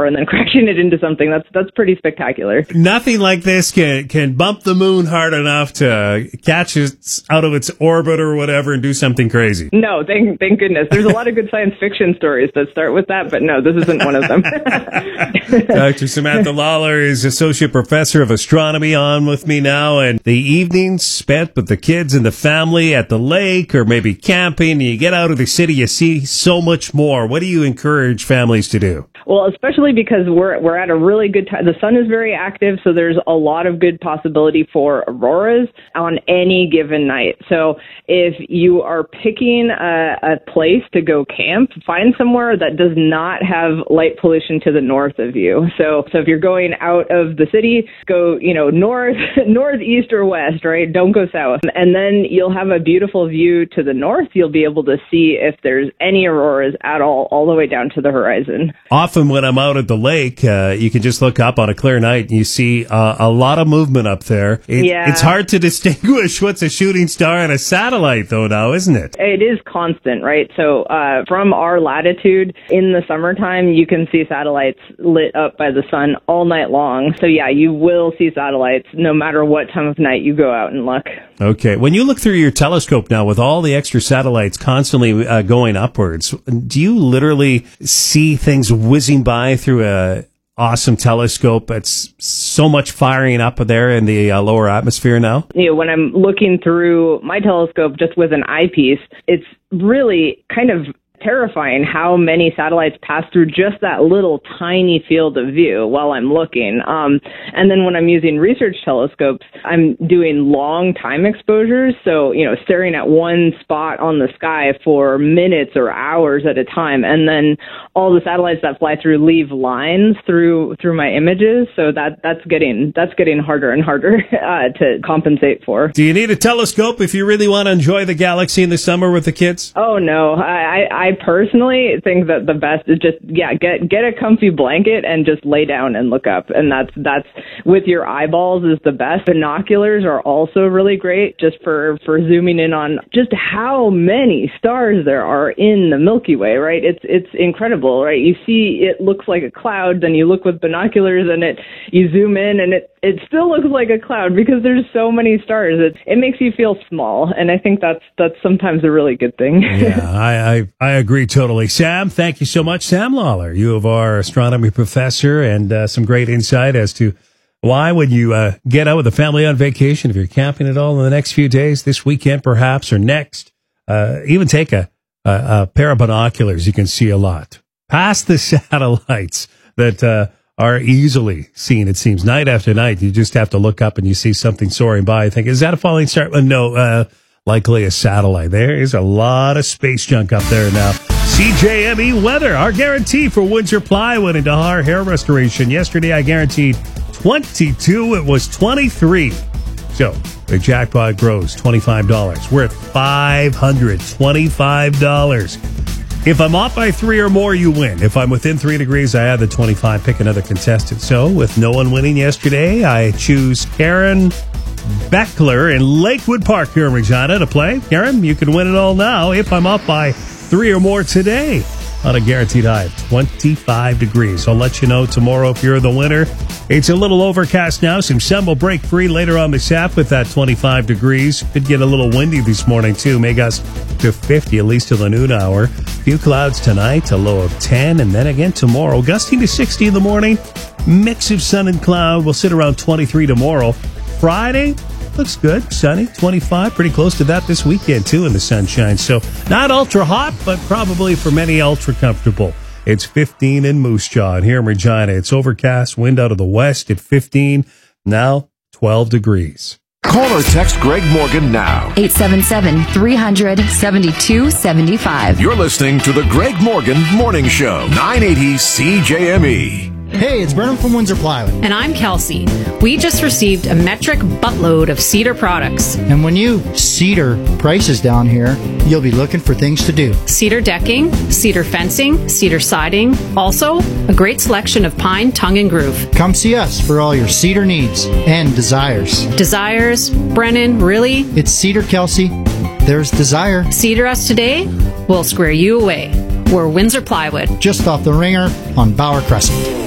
and then crashing it into something. That's pretty spectacular. Nothing like this can bump the moon hard enough to catch it out of its orbit or whatever and do something crazy. No, thank goodness. There's a lot of good science fiction stories that start with that, but no, this isn't one of them. Dr. Samantha Lawler is Associate Professor of Astronomy on with me now, and the evenings spent with the kids and the family at the lake or maybe camping, and you get out of the city, you see so much more. What do you encourage families to do? Well, especially because we're at a really good time. The sun is very active, so there's a lot of good possibility for auroras on any given night. So if you are picking a place to go camp, find somewhere that does not have light pollution to the north of you. So if you're going out of the city, go, north, east, or west, right? Don't go south. And then you'll have a beautiful view to the north. You'll be able to see if there's any auroras at all the way down to the horizon. Often when I'm out at the lake, you can just look up on a clear night and you see a lot of movement up there. It's hard to distinguish what's a shooting star and a satellite, though, now, isn't it? It is constant, right? So from our latitude, in the summertime, you can see satellites lit up by the sun all night long. So, yeah, you will see satellites no matter what time of night you go out and look. Okay. When you look through your telescope now with all the extra satellites constantly going upwards, do you literally see things whizzing by through a awesome telescope? It's so much firing up there in the lower atmosphere now. When I'm looking through my telescope just with an eyepiece, it's really kind of terrifying how many satellites pass through just that little tiny field of view while I'm looking. And then when I'm using research telescopes, I'm doing long time exposures. So, staring at one spot on the sky for minutes or hours at a time. And then all the satellites that fly through leave lines through my images. So that's getting harder and harder to compensate for. Do you need a telescope if you really want to enjoy the galaxy in the summer with the kids? Oh, no. I personally think that the best is just, get a comfy blanket and just lay down and look up. And that's with your eyeballs is the best. Binoculars are also really great just for zooming in on just how many stars there are in the Milky Way, right? It's incredible, right? You see it looks like a cloud, then you look with binoculars and you zoom in and it still looks like a cloud because there's so many stars. It makes you feel small, and I think that's sometimes a really good thing. Yeah, I agree totally. Sam, thank you so much. Sam Lawler, U of R astronomy professor, and some great insight as to why when you get out with the family on vacation, if you're camping at all in the next few days, this weekend perhaps, or next, even take a pair of binoculars. You can see a lot. Past the satellites that are easily seen, it seems, night after night. You just have to look up and you see something soaring by. You think, is that a falling star? No, likely a satellite. There is a lot of space junk up there now. CJME weather, our guarantee for Windsor Plywood and Dahar Hair Restoration. Yesterday, I guaranteed 22. It was 23. So the jackpot grows $25. We're at $525. If I'm off by 3 or more, you win. If I'm within 3 degrees, I add the 25, pick another contestant. So with no one winning yesterday, I choose Karen Beckler in Lakewood Park here in Regina to play. Karen, you can win it all now if I'm up by 3 or more today on a guaranteed high of 25 degrees. I'll let you know tomorrow if you're the winner. It's a little overcast now. Some sun will break free later on this app with that 25 degrees. Could get a little windy this morning, too. May gust to 50, at least till the noon hour. Few clouds tonight, a low of 10. And then again tomorrow, gusting to 60 in the morning. Mix of sun and cloud. We'll sit around 23 tomorrow. Friday, looks good. Sunny, 25. Pretty close to that this weekend, too, in the sunshine. So not ultra hot, but probably for many ultra comfortable. It's 15 in Moose Jaw. And here in Regina, it's overcast, wind out of the west at 15. Now 12 degrees. Call or text Greg Morgan now. 877-300-7275. You're listening to the Greg Morgan Morning Show, 980 CJME. Hey, it's Brennan from Windsor Plywood. And I'm Kelsey. We just received a metric buttload of cedar products. And when you cedar prices down here, you'll be looking for things to do. Cedar decking, cedar fencing, cedar siding. Also, a great selection of pine, tongue, and groove. Come see us for all your cedar needs and desires. Desires? Brennan, really? It's Cedar, Kelsey. There's desire. Cedar us today, we'll square you away. We're Windsor Plywood. Just off the ringer on Bauer Crescent.